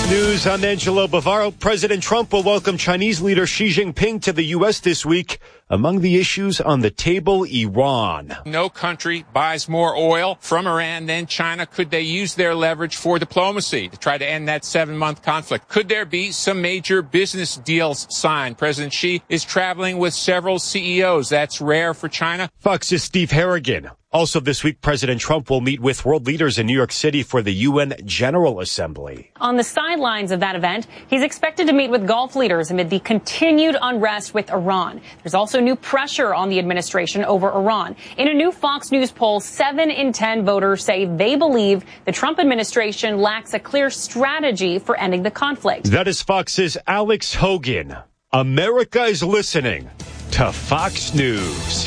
News, I'm Angelo Bavaro. President Trump will welcome Chinese leader Xi Jinping to the U.S. this week. Among the issues on the table, Iran. No country buys more oil from Iran than China. Could they use their leverage for diplomacy to try to end that 7-month conflict? Could there be some major business deals signed? President Xi is traveling with several CEOs. That's rare for China. Fox's Steve Harrigan. Also this week, President Trump will meet with world leaders in New York City for the UN General Assembly. On the sidelines of that event, he's expected to meet with Gulf leaders amid the continued unrest with Iran. There's also new pressure on the administration over Iran. In a new Fox News poll, 7 in 10 voters say they believe the Trump administration lacks a clear strategy for ending the conflict. That is Fox's Alex Hogan. America is listening to Fox News.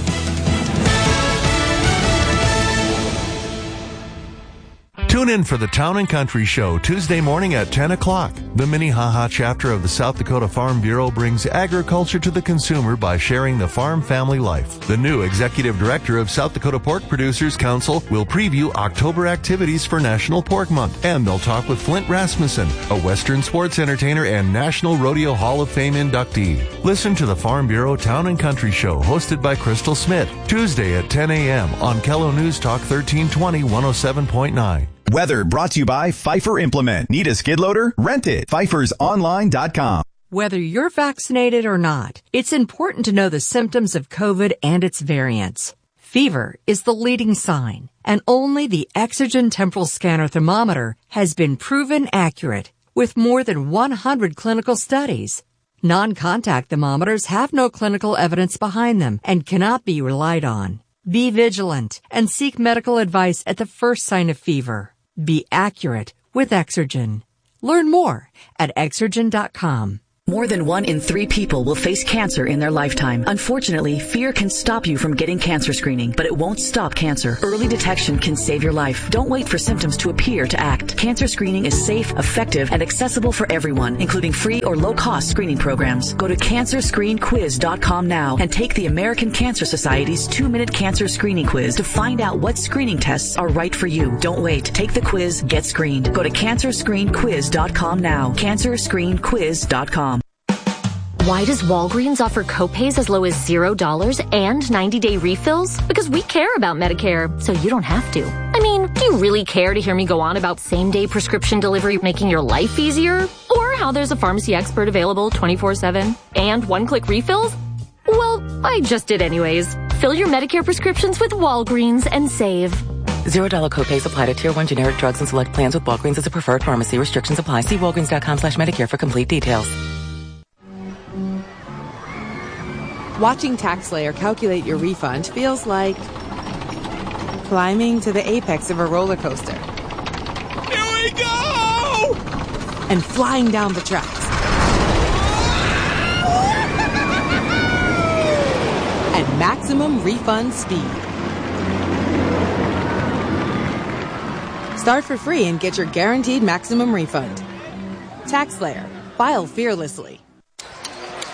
Tune in for the Town & Country Show Tuesday morning at 10 o'clock. The Minnehaha chapter of the South Dakota Farm Bureau brings agriculture to the consumer by sharing the farm family life. The new executive director of South Dakota Pork Producers Council will preview October activities for National Pork Month. And they'll talk with Flint Rasmussen, a Western sports entertainer and National Rodeo Hall of Fame inductee. Listen to the Farm Bureau Town & Country Show hosted by Crystal Smith. Tuesday at 10 a.m. on Kello News Talk 1320 107.9. Weather brought to you by Pfeiffer Implement. Need a skid loader? Rent it. PfeiffersOnline.com. Whether you're vaccinated or not, it's important to know the symptoms of COVID and its variants. Fever is the leading sign, and only the Exergen temporal scanner thermometer has been proven accurate with more than 100 clinical studies. Non-contact thermometers have no clinical evidence behind them and cannot be relied on. Be vigilant and seek medical advice at the first sign of fever. Be accurate with Exergen. Learn more at Exergen.com. More than 1 in 3 people will face cancer in their lifetime. Unfortunately, fear can stop you from getting cancer screening, but it won't stop cancer. Early detection can save your life. Don't wait for symptoms to appear to act. Cancer screening is safe, effective, and accessible for everyone, including free or low-cost screening programs. Go to CancerScreenQuiz.com now and take the American Cancer Society's 2-minute cancer screening quiz to find out what screening tests are right for you. Don't wait. Take the quiz. Get screened. Go to CancerScreenQuiz.com now. CancerScreenQuiz.com. Why does Walgreens offer copays as low as $0 and 90-day refills? Because we care about Medicare, so you don't have to. I mean, do you really care to hear me go on about same-day prescription delivery making your life easier? Or how there's a pharmacy expert available 24/7 and one-click refills? Well, I just did anyways. Fill your Medicare prescriptions with Walgreens and save. $0 copays apply to Tier 1 generic drugs and select plans with Walgreens as a preferred pharmacy. Restrictions apply. See Walgreens.com/Medicare for complete details. Watching TaxSlayer calculate your refund feels like climbing to the apex of a roller coaster. Here we go! And flying down the tracks. At maximum refund speed. Start for free and get your guaranteed maximum refund. TaxSlayer. File fearlessly.